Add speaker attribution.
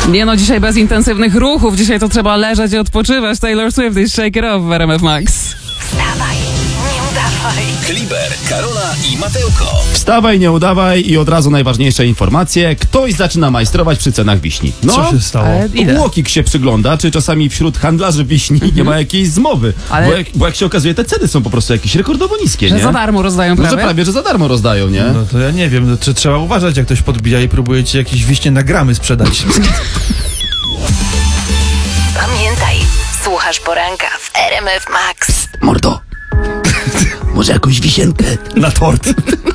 Speaker 1: Nie no, dzisiaj bez intensywnych ruchów, dzisiaj to trzeba leżeć i odpoczywać. Taylor Swift i Shake It Off w RMF Max.
Speaker 2: Wstawaj, nie udawaj.
Speaker 3: Kliber, Karola i Mateuko.
Speaker 4: Wstawaj, nie udawaj i od razu najważniejsze informacje. Ktoś zaczyna majstrować przy cenach wiśni.
Speaker 5: Co się stało?
Speaker 4: Łokik się przygląda, czy czasami wśród handlarzy wiśni nie ma jakiejś zmowy.
Speaker 1: Ale-
Speaker 4: Bo jak się okazuje, te ceny są po prostu jakieś rekordowo niskie,
Speaker 1: Że
Speaker 4: nie?
Speaker 1: za darmo rozdają
Speaker 4: No, że
Speaker 1: prawie?
Speaker 4: prawie, że za darmo rozdają, nie?
Speaker 5: No to ja nie wiem, czy trzeba uważać, jak ktoś podbija i próbuje ci jakieś wiśnie na gramy sprzedać.
Speaker 2: Pamiętaj, słuchasz poranka w RMF Max.
Speaker 4: Mordo, może jakąś wisienkę?
Speaker 5: Na tort.